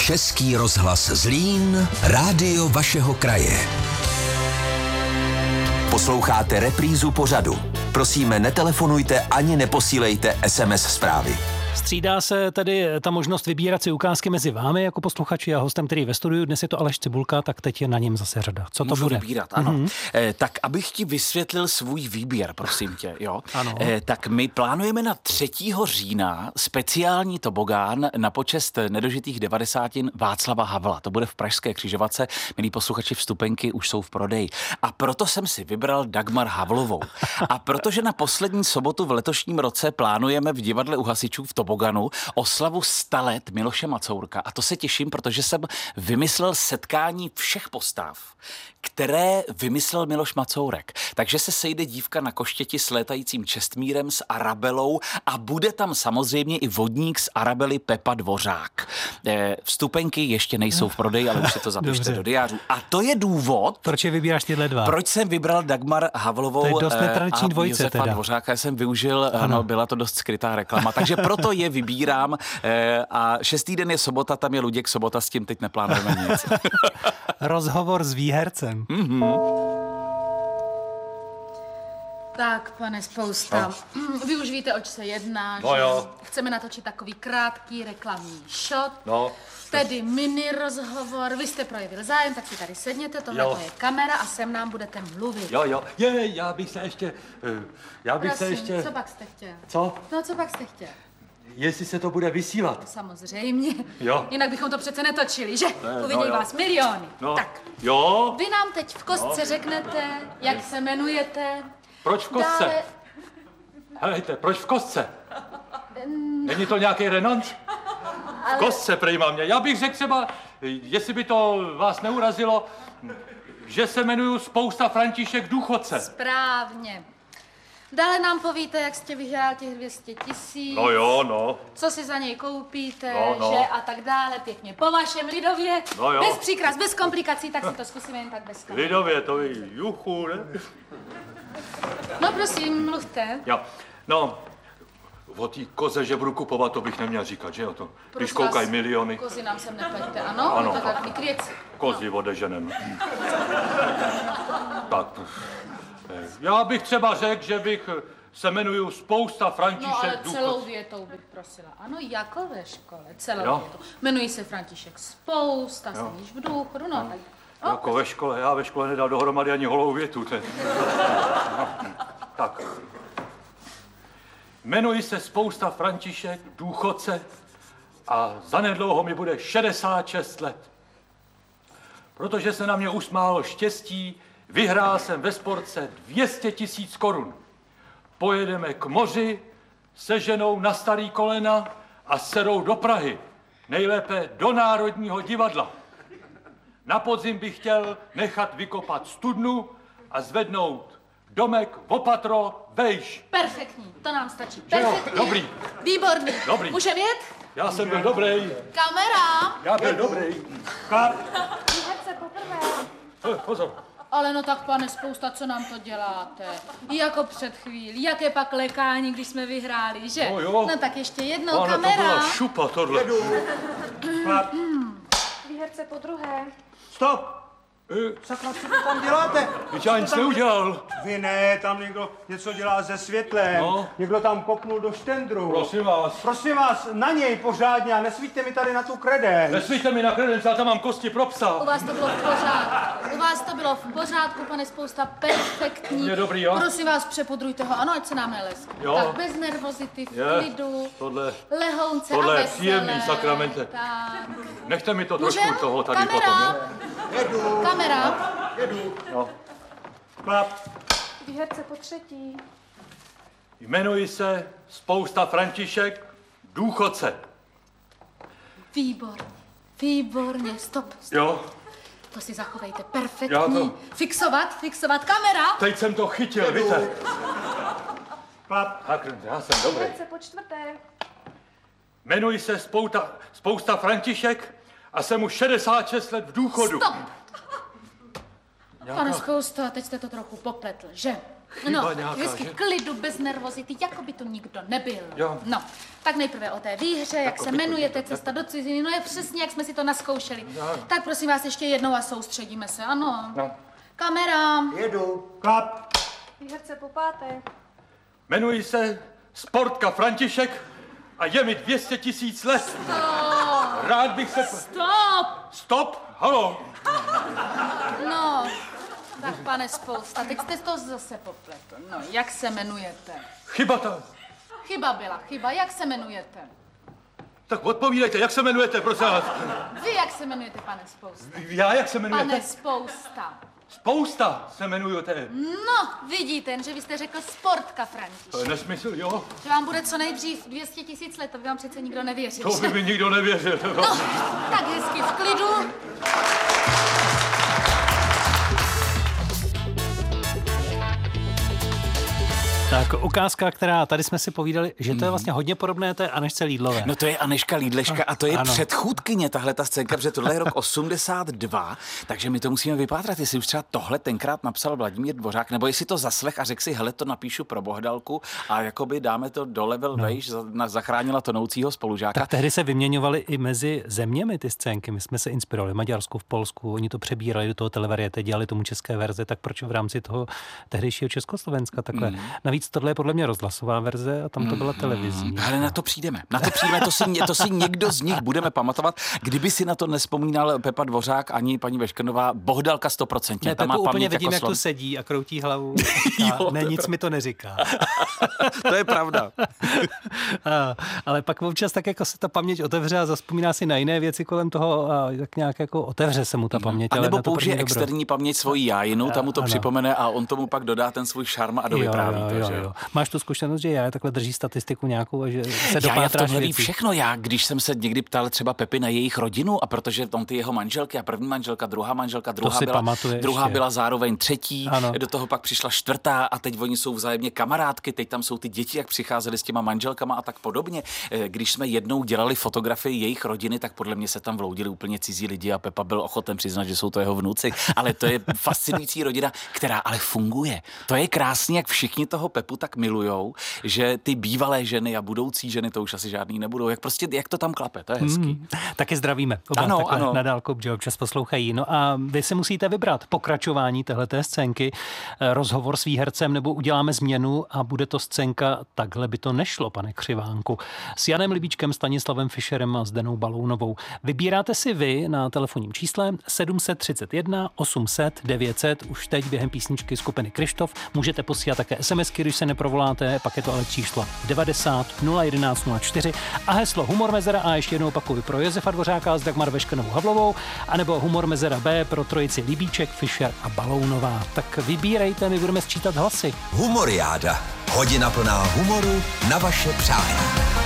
Český rozhlas Zlín, rádio vašeho kraje. Posloucháte reprízu pořadu. Prosíme, netelefonujte ani neposílejte SMS zprávy. Střídá se tedy ta možnost vybírat si ukázky mezi vámi jako posluchači a hostem, který je ve studiu. Dnes je to Aleš Cibulka, tak teď je na něm zase řada. Co to Můžu bude? Vybírat, ano. Tak abych ti vysvětlil svůj výběr, prosím tě, jo. Ano. Tak my plánujeme na 3. října speciální tobogán na počest nedožitých 90 Václava Havla. To bude v Pražské Křižovatce. Milí posluchači, vstupenky už jsou v prodeji. A proto jsem si vybral Dagmar Havlovou. A protože na poslední sobotu v letošním roce plánujeme v divadle u Hasičů v Toboganu oslavu 100 let Miloše Macourka. A to se těším, protože jsem vymyslel setkání všech postav, které vymyslel Miloš Macourek. Takže se sejde dívka na koštěti s létajícím Čestmírem, s Arabelou a bude tam samozřejmě i vodník z Arabely Pepa Dvořák. Vstupenky ještě nejsou v prodeji, ale už se to zapište do diářů. A to je důvod, proč je vybíráš tyhle dva? Proč jsem vybral Dagmar Havlovou to je dost netradiční a dvojice Josefa teda. Dvořáka. Já jsem využil, ano, byla to dost skrytá reklama, takže proto je vybírám. A 6. den je sobota, tam je Luděk Sobota, s tím teď neplánujeme nic. Rozhovor s výhercem. Tak, pane Spousta, vy už víte, oč se jedná, No že? jo. Chceme natočit takový krátký reklamní shot, No. tedy mini rozhovor. Vy jste projevil zájem, tak si tady sedněte, tohle Jo. to je kamera a sem nám budete mluvit. Jo, já bych se ještě, Prosím, co pak jste chtěl? Co? No, co pak jste chtěl? Jestli se to bude vysílat. Samozřejmě. Jo. Jinak bychom to přece netočili, že? no Uvidějí jo. vás miliony. No. Tak, Jo? vy nám teď v kostce řeknete, jak se jmenujete. Proč v kostce? Dále... Helejte, proč v kostce? Není to nějaký renonc? V kostce prejma mě. Já bych řekl třeba, jestli by to vás neurazilo, že se jmenuju Spousta František Důchodce. Správně. Dále nám povíte, jak jste vyhrál těch 200 000. No jo, no. Co si za něj koupíte, No. že a tak dále, pěkně po vašem lidově. No jo. Bez příkras, bez komplikací, tak si to zkusíme jen tak bez kamery. Lidově to je juchu, ne? No prosím, mluvte. Jo, no, o té koze, že budu kupovat, to bych neměl říkat, že jo to? Když Prosím koukají vás, miliony, Kozy nám sem nepleťte, ano? Ano. To tak vykryjec. kozy odeženem. Tak, já bych třeba řekl, že bych se jmenuju Spousta No František ale celou Důchodce. větou bych prosila. Ano, jako ve škole, celou Jo. větou. Jmenuji se František Spousta, jsem již v důchodu, no tak. No, Jako ve škole, já ve škole nedal dohromady ani holou větu. No, tak. Jmenuji se Spousta František Důchodce a zanedlouho mi bude 66 let. Protože se na mě usmálo štěstí, vyhrál jsem ve sportce 200 000 korun. Pojedeme k moři, se ženou na starý kolena a s dcerou do Prahy. Nejlépe do Národního divadla. Na podzim bych chtěl nechat vykopat studnu a zvednout domek opatro vejš. perfektní, to nám stačí. Jo, Perfektní. dobrý. Výborný. Dobrý. Můžeme jet? Já jsem byl dobrý. Kamera. Já byl dobrý. Kar. Výherce poprvé. Pozor. Ale no tak, pane Spousta, co nám to děláte? Jako před chvílí, jaké pak lekání, když jsme vyhráli, že? No jo. No tak ještě jednou, Pane, to kamera. byla šupa tohle. Výherce po druhé. Stop! Sakra, co to tam děláte? Teď já nic neudělal. Vy ne, tam někdo něco dělá se světlem. No. Někdo tam kopnul do štendru. Prosím vás. Prosím vás, na něj pořádně a nesvíťte mi tady na tu kredenc. Nesvíďte mi na kredenci, já tam mám kosti pro psa. U vás to bylo v pořádku. U vás to bylo v pořádku, pane Spousta, perfektní. Je dobrý, jo? Prosím vás, přepudrujte ho, ano, ať se nám neleskne. Jo. Tak bez nervozity, v Je. klidu, Tohle lehounce tohle a je veselé. příjemný, sakramente. Tak. Nechte mi to trošku Můžem? toho tady Kamera. potom. Kamera. Jo. Klap. Výherce po třetí. Jmenuji se Spousta František Důchodce. Výborně, výborně, stop. Jo, To si zachovejte, perfektní. Já to- Fixovat, kamera. teď jsem to chytil, víte. Klap. Tak, já jsem dobrý. Výherce po čtvrté. Jmenuji se Spousta František a jsem už 66 let v důchodu. Stop. Pane Spousta, teď jste to trochu popletl, že? No, nějaká, hezky že? v klidu, bez nervozity, jako by to nikdo nebyl. Jo. No, tak nejprve o té výhře, jak se jmenujete, cesta do ciziny, no je přesně, jak jsme si to naskoušeli. Tak prosím vás ještě jednou a soustředíme se, ano. No. Kamera. Jedu. Klap. Výherce po páté. Jmenuji se Sportka František a je mi 200 000 let. Stop. Rád bych se... Stop. Stop! Halo! No, tak pane Spousta, teď jste to zase popletl. No, jak se jmenujete? Chyba tam. Chyba byla, chyba. Jak se jmenujete? Tak odpovídejte, jak se jmenujete, prosím vás? Vy jak se jmenujete, pane Spousta? Já, jak se jmenujete? Pane Spousta. Spousta se jmenujete. No, vidíte, že vy jste řekl Sportka To František. je nesmysl, jo? Že vám bude co nejdřív 200 000 let, to by vám přece nikdo nevěřil. To by mi nikdo nevěřil. No, tak hezky v klidu. Tak ukázka, která tady jsme si povídali, že to je vlastně hodně podobné té Anežce Lídlové. No to je Anežka Lídleška a to je Ano. předchůdkyně tahle ta scénka, protože tohle je rok 82, takže my to musíme vypátrat, jestli už třeba tohle tenkrát napsal Vladimír Dvořák, nebo jestli to zaslech a řekl si, hele, to napíšu pro Bohdalku a jakoby dáme to do level vejš, zachránila tonoucího spolužáka. Tak tehdy se vyměňovaly i mezi zeměmi ty scénky. My jsme se inspirovali v Maďarsku, v Polsku, oni to přebírali do toho televariety, dělali tomu české verze, tak proč v rámci toho tehdejšího Československa takhle? Navíc tohle je podle mě rozhlasová verze a tam to byla televizní. Ale na to přijdeme, to si někdo z nich budeme pamatovat. Kdyby si na to nespomínal Pepa Dvořák ani paní Veškrnová, Bohdalka 100%. Ne, ta má Pepu úplně paměť vidím, jako jak slon. tu sedí a kroutí hlavu. Jo, Ne, to je nic mi to neříká. To je pravda. Ale pak občas tak jako se ta paměť otevře a zazpomíná si na jiné věci kolem toho a tak nějak jako otevře se mu ta paměť. A ale nebo na to použije první dobro. externí paměť svojí jájinu, tam mu to Ano. připomene a on tomu pak dodá ten svůj šarm a dovypráví to, že jo? Máš tu zkušenost, že já takhle drží statistiku nějakou a že se Já v dopátráš tomhle ví věcí. všechno. Já, když jsem se někdy ptal třeba Pepy na jejich rodinu a protože tam ty jeho manželky a první manželka, druhá si byla, pamatuje druhá ještě. byla zároveň třetí, Ano. do toho pak přišla čtvrtá a teď oni jsou vzájemně kamarádky, teď tam jsou ty děti, jak přicházeli s těma manželkama a tak podobně. Když jsme jednou dělali fotografii jejich rodiny, tak podle mě se tam vloudili úplně cizí lidi a Pepa byl ochoten přiznat, že jsou to jeho vnuci. Ale to je fascinující rodina, která ale funguje. To je krásný, jak všichni toho Pepu tak milujou, že ty bývalé ženy a budoucí ženy to už asi žádný nebudou. Jak to tam klape, to je hezký. Taky zdravíme. Oba Ano, takhle ano. na dálku, protože občas poslouchají. No a vy se musíte vybrat pokračování téhleté scénky, rozhovor s výhercem, nebo uděláme změnu a bude to scénka Takhle by to nešlo, pane Křivánku. S Janem Libíčkem, Stanislavem Fischerem a Zdenou Balounovou. Vybíráte si vy na telefonním čísle 731 800 900, už teď během písničky skupiny Kryštof. Můžete posílat také SMSky, když se neprovoláte, pak je to ale číslo 90 011 04 a heslo Humor Mezera A ještě jednou opakuju pro Josefa Dvořáka s Dagmar Veškrnovou Havlovou, anebo Humor Mezera B pro trojici Libíček, Fischer a Balounová. Tak vybírejte, my budeme sčítat hlasy. Humoriáda. Hodina plná humoru na vaše přání.